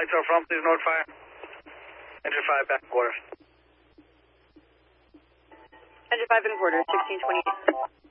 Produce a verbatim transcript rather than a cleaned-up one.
Lights out front, please note fire. Engine five, back and quarters. Engine five and quarters, sixteen twenty-eight.